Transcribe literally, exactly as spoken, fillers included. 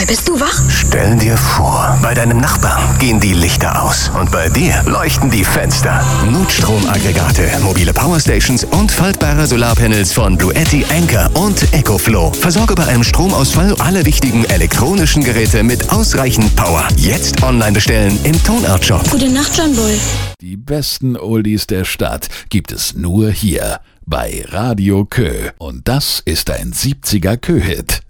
Bist du wach? Stell dir vor, bei deinem Nachbarn gehen die Lichter aus und bei dir leuchten die Fenster. Notstromaggregate, mobile Powerstations und faltbare Solarpanels von Bluetti, Anker und EcoFlow. Versorge bei einem Stromausfall alle wichtigen elektronischen Geräte mit ausreichend Power. Jetzt online bestellen im Tonart-Shop. Gute Nacht, John Bull. Die besten Oldies der Stadt gibt es nur hier bei Radio Kö. Und das ist ein siebziger Kö-Hit.